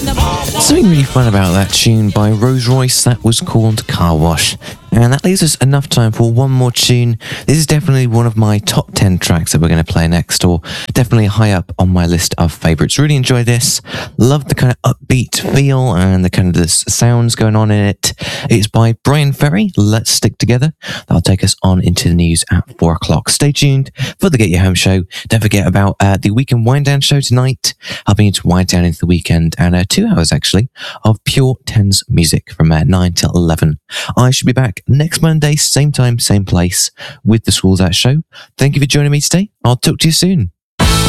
Something really fun about that tune by Rose Royce, that was called Car Wash. And that leaves us enough time for one more tune. This is definitely one of my top 10 tracks that we're going to play next, or definitely high up on my list of favourites. Really enjoy this. Love the kind of upbeat feel and the kind of the sounds going on in it. It's by Brian Ferry, Let's Stick Together. That'll take us on into the news at 4 o'clock. Stay tuned for the Get You Home show. Don't forget about the Weekend Wind Down show tonight, helping you to wind down into the weekend, and 2 hours actually of pure Tens music from 9 till 11. I should be back next Monday, same time, same place, with the Schools Out show. Thank you for joining me today. I'll talk to you soon.